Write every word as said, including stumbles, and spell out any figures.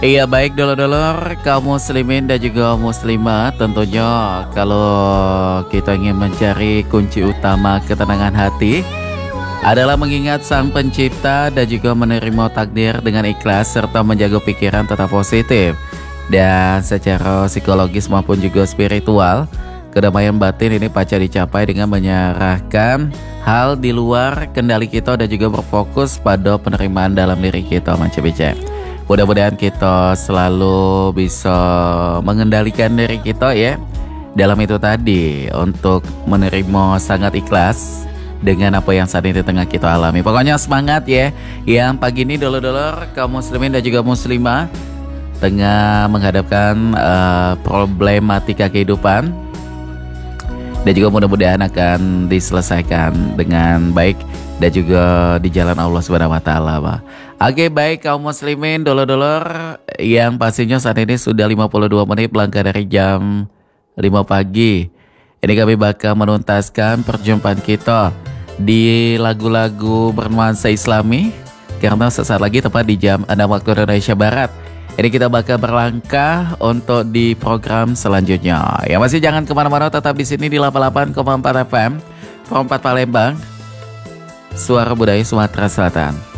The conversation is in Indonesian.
Iya baik dulur-dulur kaum muslimin dan juga muslimat. Tentunya kalau kita ingin mencari kunci utama ketenangan hati adalah mengingat sang pencipta dan juga menerima takdir dengan ikhlas serta menjaga pikiran tetap positif. Dan secara psikologis maupun juga spiritual, kedamaian batin ini pacar dicapai dengan menyerahkan hal di luar kendali kita dan juga berfokus pada penerimaan dalam diri kita. Macam bicara. Mudah-mudahan kita selalu bisa mengendalikan diri kita ya. Dalam itu tadi untuk menerima sangat ikhlas dengan apa yang saat ini tengah kita alami. Pokoknya semangat ya. Yang pagi ini dulur-dulur kaum muslimin dan juga muslimah tengah menghadapkan uh, problematika kehidupan. Dan juga mudah-mudahan akan diselesaikan dengan baik dan juga di jalan Allah Subhanahu wa taala, Pak. Oke, baik kaum muslimin, dulur-dulur yang pastinya saat ini sudah lima puluh dua menit melangkah dari jam lima pagi. Ini kami bakal menuntaskan perjumpaan kita di lagu-lagu bernuansa Islami karena sesaat lagi tepat di jam enam waktu Indonesia Barat. Ini kita bakal berlangkah untuk di program selanjutnya. Ya masih jangan kemana-mana, tetap di sini di delapan puluh delapan koma empat F M, empat Palembang, Suara Budaya Sumatera Selatan.